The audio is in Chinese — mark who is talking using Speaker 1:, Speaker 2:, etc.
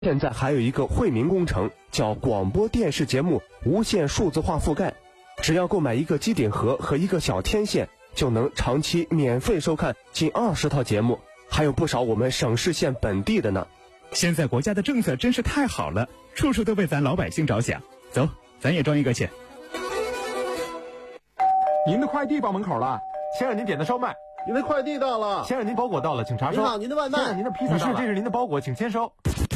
Speaker 1: 现在还有一个惠民工程，叫广播电视节目无线数字化覆盖。只要购买一个机顶盒和一个小天线，就能长期免费收看近20套节目，还有不少我们省市县本地的呢。
Speaker 2: 现在国家的政策真是太好了，处处都为咱老百姓着想。走，咱也装一个去。
Speaker 3: 您的快递到门口了，先生您点的烧麦。
Speaker 4: 您的快递到了，
Speaker 3: 先生您包裹到了，请查收。
Speaker 4: 您好，您的外卖。
Speaker 3: 先生您的披萨到了。女士，这是您的包裹，请签收。